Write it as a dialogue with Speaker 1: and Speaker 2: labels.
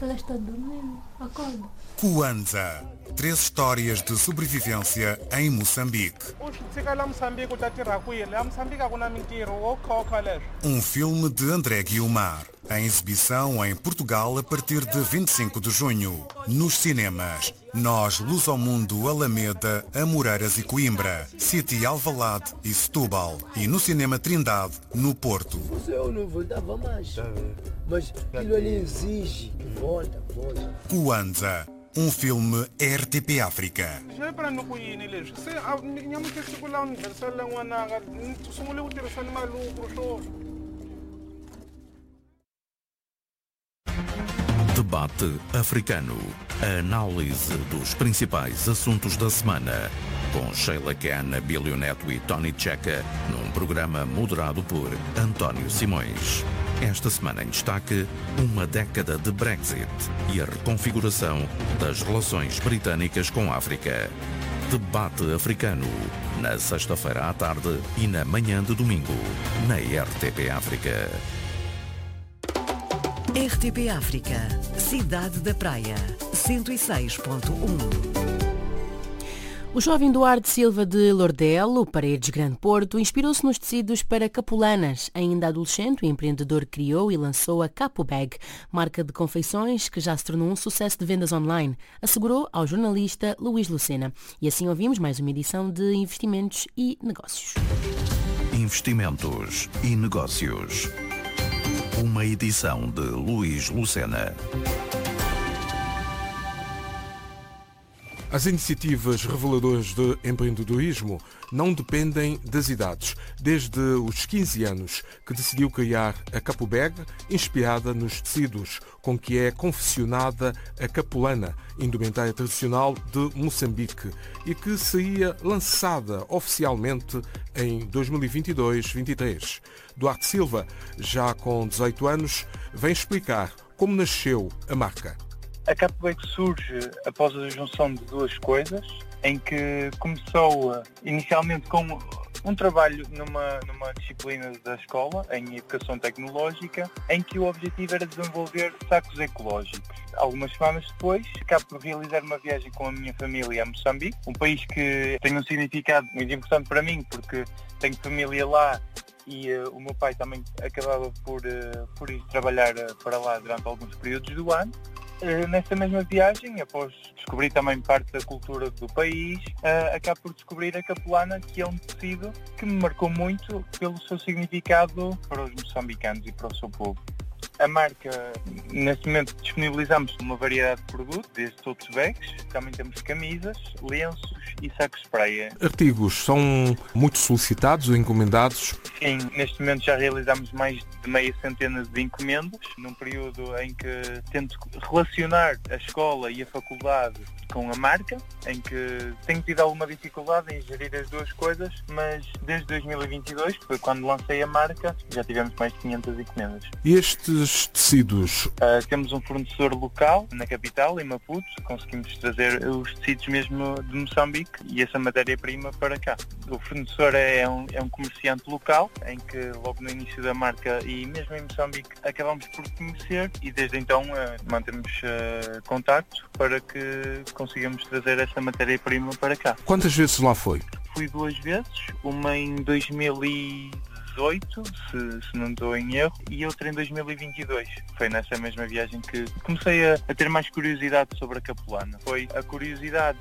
Speaker 1: ela está dormindo. Acorda.
Speaker 2: Kwanza. 3 histórias de sobrevivência em Moçambique. Um filme de André Guiomar. Em exibição em Portugal a partir de 25 de junho. Nos cinemas. Nós, Luz ao Mundo, Alameda, Amoreiras e Coimbra. City, Alvalade e Setúbal. E no Cinema Trindade, no Porto.
Speaker 3: Eu não voltava mais. Mas aquilo ali exige. Volta.
Speaker 2: Kwanza. Um filme RTP África. Debate Africano. A análise dos principais assuntos da semana. Com Sheila Khan, Bílio Neto e Tony Checa, num programa moderado por António Simões. Esta semana em destaque, uma década de Brexit e a reconfiguração das relações britânicas com a África. Debate Africano, na sexta-feira à tarde e na manhã de domingo, na RTP África.
Speaker 4: RTP África, Cidade da Praia, 106.1.
Speaker 5: O jovem Duarte Silva de Lordelo, Paredes Grande Porto, inspirou-se nos tecidos para capulanas. Ainda adolescente, o empreendedor criou e lançou a Capo Bag, marca de confeições que já se tornou um sucesso de vendas online, assegurou ao jornalista Luís Lucena. E assim ouvimos mais uma edição de Investimentos e Negócios.
Speaker 2: Investimentos e Negócios. Uma edição de Luís Lucena.
Speaker 6: As iniciativas reveladoras de empreendedorismo não dependem das idades. Desde os 15 anos que decidiu criar a Capo Bag, inspirada nos tecidos com que é confeccionada a capulana, indumentária tradicional de Moçambique, e que seria lançada oficialmente em 2022-23. Duarte Silva, já com 18 anos, vem explicar como nasceu a marca.
Speaker 7: A Capo Bag surge após a junção de duas coisas, em que começou inicialmente com um trabalho numa disciplina da escola, em Educação Tecnológica, em que o objetivo era desenvolver sacos ecológicos. Algumas semanas depois, acabo por realizar uma viagem com a minha família a Moçambique, um país que tem um significado muito importante para mim, porque tenho família lá e o meu pai também acabava por ir trabalhar para lá durante alguns períodos do ano. Nesta mesma viagem, após descobrir também parte da cultura do país, acabo por descobrir a capulana, que é um tecido que me marcou muito pelo seu significado para os moçambicanos e para o seu povo. A marca, neste momento, disponibilizamos uma variedade de produtos, desde tote bags, também temos camisas, lenços e sacos de praia.
Speaker 6: Artigos são muito solicitados ou encomendados?
Speaker 7: Sim, neste momento já realizamos mais de meia centena de encomendas, num período em que tento relacionar a escola e a faculdade com a marca, em que tenho tido alguma dificuldade em gerir as duas coisas, mas desde 2022, que foi quando lancei a marca, já tivemos mais de 500 encomendas.
Speaker 6: E estes tecidos?
Speaker 7: Temos um fornecedor local na capital, em Maputo, conseguimos trazer os tecidos mesmo de Moçambique e essa matéria-prima para cá. O fornecedor é um comerciante local, em que logo no início da marca e mesmo em Moçambique acabamos por conhecer e desde então mantemos contacto para que consigamos trazer essa matéria-prima para cá.
Speaker 6: Quantas vezes lá foi?
Speaker 7: Fui 2 vezes, uma em 2018, se não estou em erro, e outra em 2022. Foi nessa mesma viagem que comecei a ter mais curiosidade sobre a capulana. Foi a curiosidade